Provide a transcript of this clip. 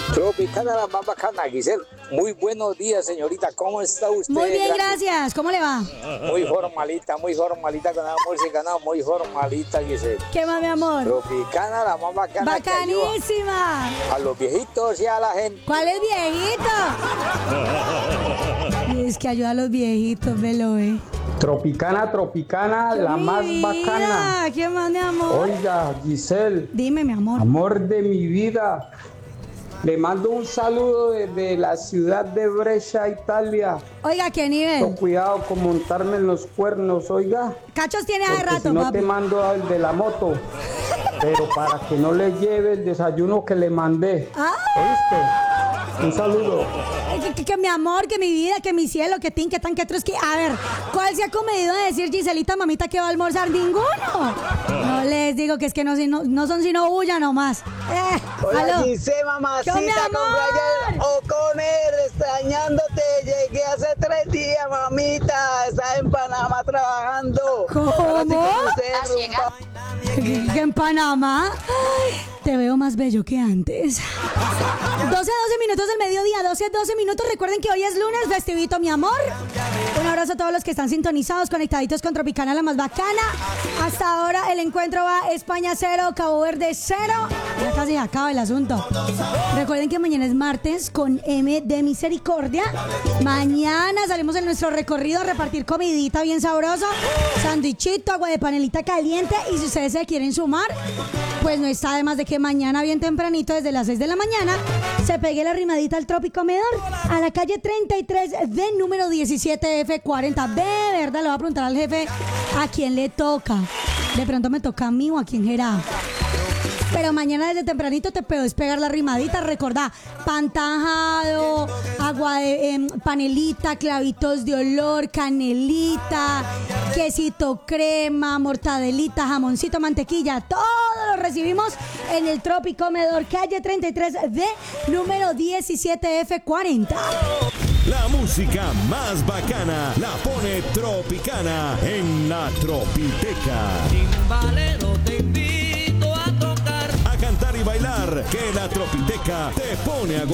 Tropicana, la más bacana, Giselle. Muy buenos días, señorita. ¿Cómo está usted? Muy bien, gracias. ¿Cómo le va? Muy formalita con la música, no, muy formalita, Giselle. ¿Qué más, mi amor? Tropicana, la más bacana. Bacanísima. A los viejitos y a la gente. ¿Cuál es viejito? Es que ayuda a los viejitos, velo, Tropicana, la más bacana. ¿Qué más, mi amor? Oiga, Giselle. Dime, mi amor. Amor de mi vida. Le mando un saludo desde la ciudad de Brescia, Italia. Oiga, ¿qué nivel? Con cuidado con montarme en los cuernos, oiga. Cachos tiene hace Porque rato, si no papi. te mando al de la moto. Pero para que no le lleve el desayuno que le mandé. ¿Oíste? Un saludo. Que mi amor, que mi vida, que mi cielo, que tin, que tan, que tres, que... A ver, ¿cuál se ha comedido de decir Giselita, mamita, que va a almorzar? ¡Ninguno! No les digo que es que no son sino bulla nomás. Hola, ¿aló? Giselle, mamacita, ¡Yo, mi con amor! Brian O'Connor, extrañándote. Llegué hace 3 días, mamita. Estás en Panamá trabajando. ¿Cómo? Ahora sí que usted ¿Que en Panamá? Ay, te veo más bello que antes. 12 minutos del mediodía, 12 minutos. Recuerden que hoy es lunes, festivito, mi amor. Un abrazo a todos los que están sintonizados, conectaditos con Tropicana, la más bacana. Hasta ahora el encuentro va España 0, Cabo Verde 0. Ya casi acaba el asunto. Recuerden que mañana es martes con M de misericordia. Mañana salimos en nuestro recorrido a repartir comidita bien sabroso, sandwichito, agua de panelita caliente. Y si ustedes se quieren sumar, pues no está de más de que mañana bien tempranito, desde las 6 de la mañana, se pegue la rimadita al Tropicomedor a la calle 33 de número 17F40. De verdad, le voy a preguntar al jefe a quién le toca. De pronto me toca a mí o a quién será. Pero mañana desde tempranito te puedes pegar la rimadita. Recordá, pan tajado, agua de panelita, clavitos de olor, canelita, quesito crema, mortadelita, jamoncito, mantequilla. Todo lo recibimos en el Tropicomedor, calle 33 de número 17F40. La música más bacana la pone Tropicana en la Tropiteca. Timbalero, te invito a tocar. A cantar y bailar, que la Tropiteca te pone a